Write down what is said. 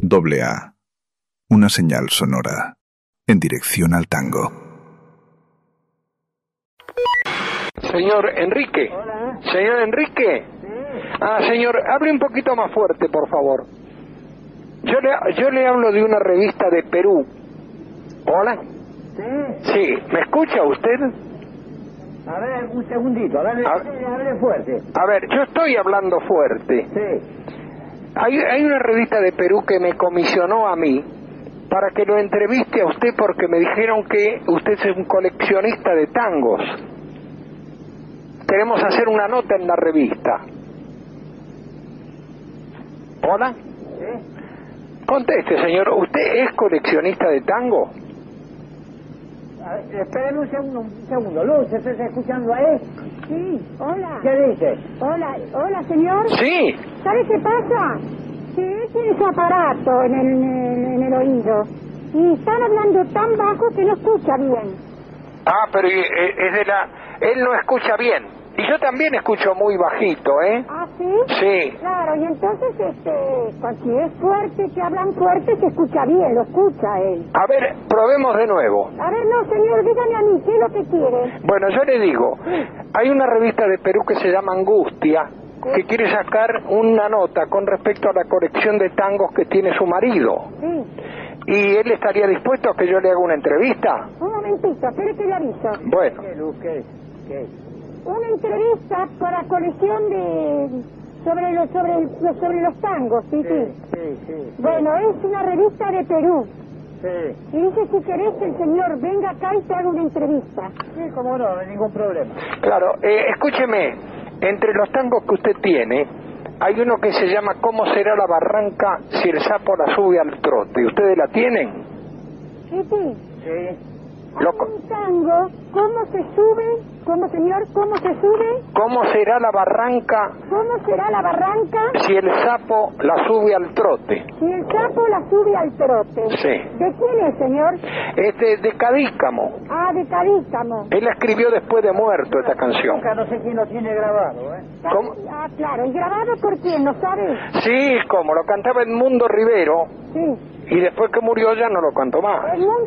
AA. Una señal sonora en dirección al tango. Señor Enrique. Hola. Señor Enrique. Sí. Señor, hable un poquito más fuerte, por favor. Yo le hablo de una revista de Perú. ¿Hola? Sí. Sí, ¿me escucha usted? A ver, un segundito, hable fuerte. A ver, yo estoy hablando fuerte. Sí. Hay una revista de Perú que me comisionó a mí para que lo entreviste a usted porque me dijeron que usted es un coleccionista de tangos. Queremos hacer una nota en la revista. ¿Hola? Sí. Conteste, señor. ¿Usted es coleccionista de tango? A ver, espéreme un segundo. Luz, ¿estás escuchando a él? Sí, hola. ¿Qué dice? Hola, señor. Sí. ¿Sabe qué pasa? Que él tiene su aparato en el oído y están hablando tan bajo que no escucha bien. Pero es de la... Él no escucha bien. Y yo también escucho muy bajito, ¿eh? ¿Ah, sí? Sí. Claro, y entonces, si es fuerte, que hablan fuerte, se escucha bien, lo escucha él. A ver, probemos de nuevo. A ver, no, señor, dígame a mí, ¿qué es lo que quiere? Bueno, yo le digo, hay una revista de Perú que se llama Angustia, que quiere sacar una nota con respecto a la colección de tangos que tiene su marido. Sí. ¿Y él estaría dispuesto a que yo le haga una entrevista? Un momentito, espere que le aviso. Bueno, ¿Qué, Luz? ¿Qué? Una entrevista para colección sobre los tangos, sí. Sí. Bueno, es una revista de Perú. Sí. Y dice, si querés que el señor venga acá y te haga una entrevista. Sí, cómo no hay ningún problema. claro, escúcheme, entre los tangos que usted tiene, hay uno que se llama ¿Cómo será la barranca si el sapo la sube al trote? ¿Ustedes la tienen? Sí. Sí. Hay un tango, ¿cómo se sube? ¿Cómo, señor? ¿Cómo se sube? ¿Cómo será la barranca ¿Cómo será la barranca si el sapo la sube al trote? si el sapo la sube al trote? Sí. ¿De quién es, señor? De Cadícamo. Ah, de Cadícamo. Él la escribió después de muerto esta canción. Nunca no sé quién lo tiene grabado, ¿eh? ¿Cómo? Ah, claro. ¿Y grabado por quién? ¿No sabe? Sí, como lo cantaba Edmundo Rivero Sí. y después que murió ya no lo cantó más. El mundo